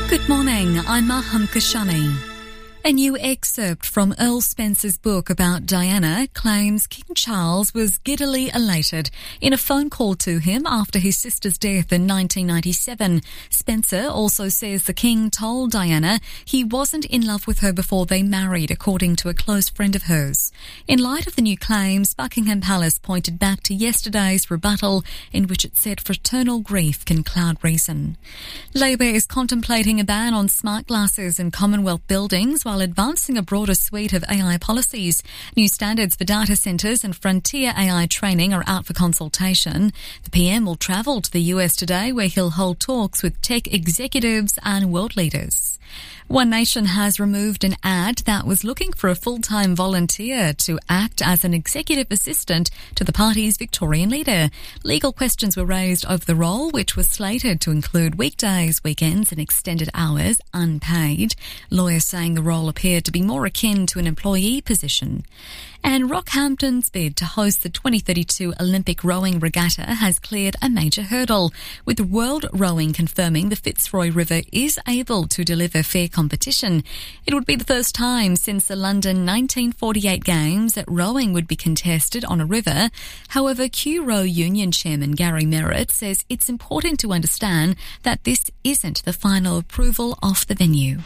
Good morning, I'm Maham Kashani. A new excerpt from Earl Spencer's book about Diana claims King Charles was giddily elated in a phone call to him after his sister's death in 1997. Spencer also says the King told Diana he wasn't in love with her before they married, according to a close friend of hers. In light of the new claims, Buckingham Palace pointed back to yesterday's rebuttal in which it said fraternal grief can cloud reason. Labor is contemplating a ban on smart glasses in Commonwealth buildings while advancing a broader suite of AI policies. New standards for data centres and frontier AI training are out for consultation. The PM will travel to the US today, where he'll hold talks with tech executives and world leaders. One Nation has removed an ad that was looking for a full-time volunteer to act as an executive assistant to the party's Victorian leader. Legal questions were raised over the role, which was slated to include weekdays, weekends and extended hours, unpaid. Lawyers saying the role appeared to be more akin to an employee position. And Rockhampton's bid to host the 2032 Olympic rowing regatta has cleared a major hurdle, with World Rowing confirming the Fitzroy River is able to deliver fair competition. It would be the first time since the London 1948 Games that rowing would be contested on a river. However, Q Row Union Chairman Gary Merritt says it's important to understand that this isn't the final approval of the venue.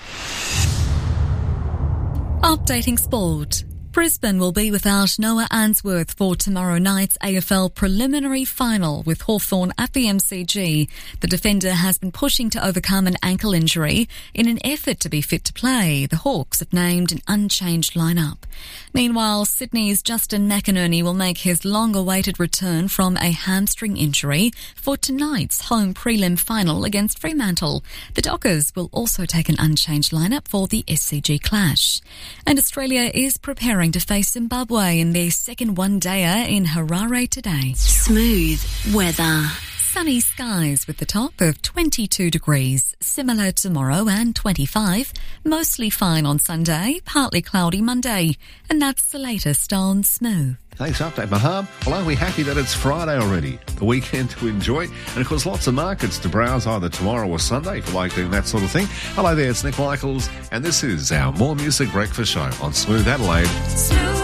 Updating sport. Brisbane will be without Noah Answorth for tomorrow night's AFL preliminary final with Hawthorn at the MCG. The defender has been pushing to overcome an ankle injury in an effort to be fit to play. The Hawks have named an unchanged lineup. Meanwhile, Sydney's Justin McInerney will make his long-awaited return from a hamstring injury for tonight's home prelim final against Fremantle. The Dockers will also take an unchanged lineup for the SCG clash. And Australia is preparing to face Zimbabwe in their second one-dayer in Harare today. Smooth weather. Sunny skies with the top of 22 degrees, similar tomorrow and 25, mostly fine on Sunday, partly cloudy Monday. And that's the latest on Smooth. Thanks, Update Maham. Well, aren't we happy that it's Friday already? The weekend to enjoy. And of course, lots of markets to browse either tomorrow or Sunday if you like doing that sort of thing. Hello there, it's Nick Michaels, and this is our More Music Breakfast Show on Smooth Adelaide.